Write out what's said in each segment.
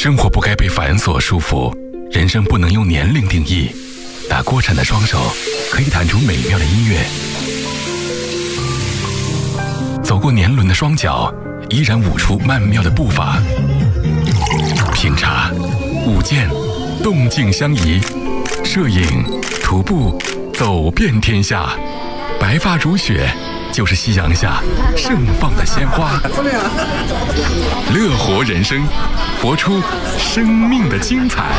生活不该被繁琐束缚，人生不能用年龄定义。打锅铲的双手可以弹出美妙的音乐，走过年轮的双脚依然舞出曼妙的步伐。品茶、舞剑，动静相宜；摄影、徒步，走遍天下。白发如雪，就是夕阳下盛放的鲜花。乐活人生，活出生命的精彩。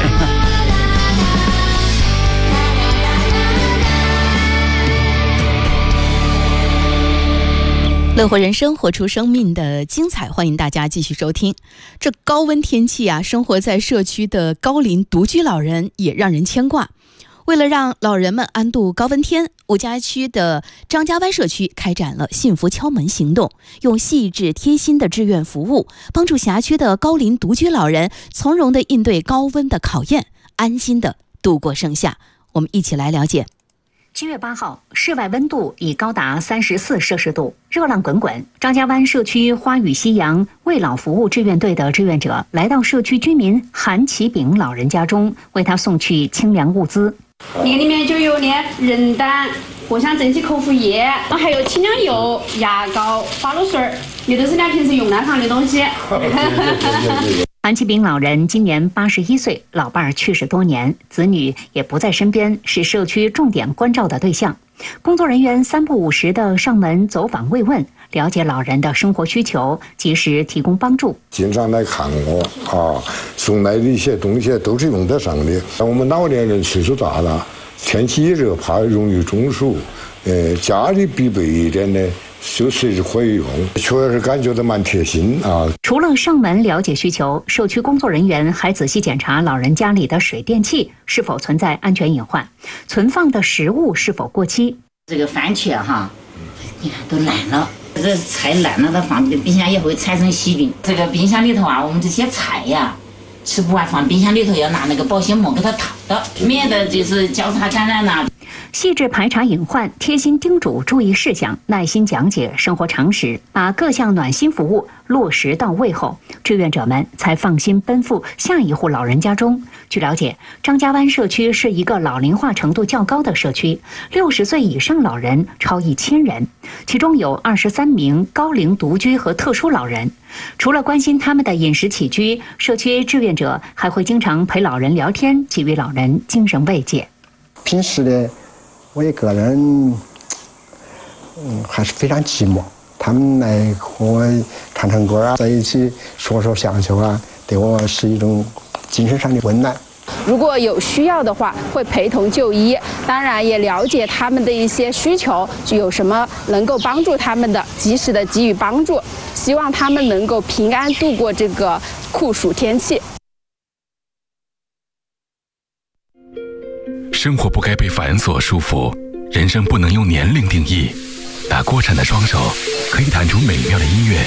乐活人生，活出生命的精彩，欢迎大家继续收听。这高温天气啊，生活在社区的高龄独居老人也让人牵挂。为了让老人们安度高温天，吴家区的张家湾社区开展了幸福敲门行动，用细致贴心的志愿服务，帮助辖区的高龄独居老人从容地应对高温的考验，安心地度过盛夏。我们一起来了解。 7月8号，室外温度已高达34摄氏度，热浪滚滚。张家湾社区花语夕阳为老服务志愿队的志愿者来到社区居民韩启炳老人家中，为他送去清凉物资。 那个里面就有人丹、藿香正气口服液，还有清凉油、牙膏、花露水，也都是咱平时用得上的东西。 韩启炳老人今年81岁，老伴儿去世多年，子女也不在身边，是社区重点关照的对象。工作人员3不5时的上门走访慰问，了解老人的生活需求，及时提供帮助。 经常来看我送来的一些东西都是用得上的。我们老年人岁数大了，天气一热怕容易中暑，家里必备一点的就随时可以用，确实感觉到蛮贴心啊。 除了上门了解需求，社区工作人员还仔细检查老人家里的水电气是否存在安全隐患，存放的食物是否过期。 这个番茄你看都烂了，这菜烂了的放冰箱也会产生细菌。这个冰箱里头我们这些菜呀，吃不完放冰箱里头要拿那个保鲜膜给它套的，免得就是交叉感染呐。 细致排查隐患，贴心叮嘱注意事项，耐心讲解生活常识，把各项暖心服务落实到位后，志愿者们才放心奔赴下一户老人家中。据了解，张家湾社区是一个老龄化程度较高的社区，60岁以上老人超1000人，其中有23名高龄独居和特殊老人。除了关心他们的饮食起居，社区志愿者还会经常陪老人聊天，给予老人精神慰藉。 平时呢，我一个人还是非常寂寞，他们来和我唱唱歌在一起说说相声对我是一种精神上的温暖。 如果有需要的话，会陪同就医，当然也了解他们的一些需求，有什么能够帮助他们的，及时的给予帮助，希望他们能够平安度过这个酷暑天气。 生活不该被繁琐束缚，人生不能用年龄定义。打锅铲的双手可以弹出美妙的音乐，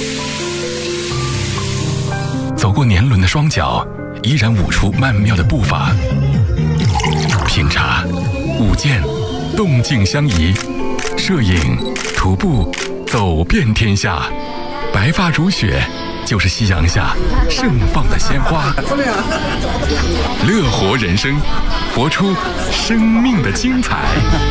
走过年轮的双脚依然舞出曼妙的步伐。品茶、舞剑，动静相宜；摄影、徒步，走遍天下。白发如雪，就是夕阳下盛放的鲜花。乐活人生，活出生命的精彩。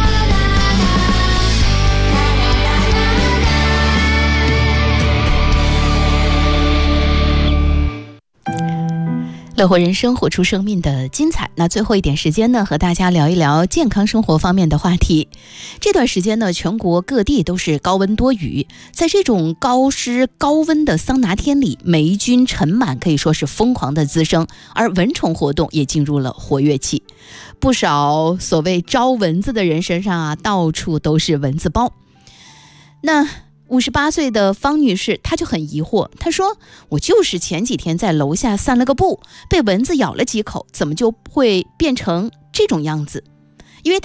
乐活人生，活出生命的精彩。那最后一点时间呢，和大家聊一聊健康生活方面的话题。这段时间呢，全国各地都是高温多雨，在这种高湿高温的桑拿天里，霉菌尘螨可以说是疯狂的滋生，而蚊虫活动也进入了活跃期。不少所谓招蚊子的人身上到处都是蚊子包。那58岁的方女士，她就很疑惑，她说：“我就是前几天在楼下散了个步，被蚊子咬了几口，怎么就会变成这种样子？”